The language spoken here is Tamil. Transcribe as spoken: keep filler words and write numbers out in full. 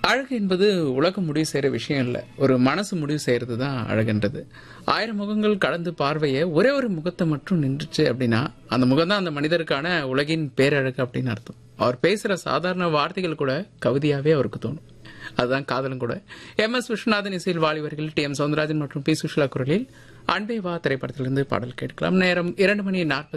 அழகு என்பது உலகம் முடிவு செய்யற விஷயம் இல்ல, ஒரு மனசு முடிவு செய்யறது தான் அழகுன்றது. ஆயிரம் முகங்கள் கடந்து பார்வைய ஒரே ஒரு முகத்தை மட்டும் நின்றுச்சு அப்படின்னா அந்த முகம் தான் அந்த மனிதருக்கான உலகின் பேரழகு அப்படின்னு அர்த்தம். அவர் பேசுற சாதாரண வார்த்தைகள் கூட கவிதையாவே அவருக்கு தோணும். அதுதான் காதலும் கூட. எம் எஸ் விஸ்வநாதன் இசையில் வாலிபர்கள், டி எம் சௌந்தரராஜன் மற்றும் பி சுஷிலா குரலில் அன்பே வா திரைப்படத்திலிருந்து பாடல் கேட்கலாம். நேரம் இரண்டு மணி நாற்பது